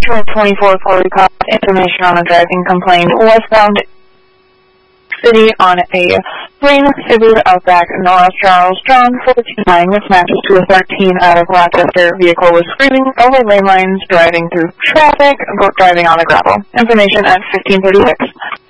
Patrol 24 for recall information on a driving complaint westbound City on a green Subaru Outback North Charles John 429, which matches to a 13 out of Rochester. Vehicle was screaming over lane lines, driving through traffic, driving on the gravel. Information at 1536.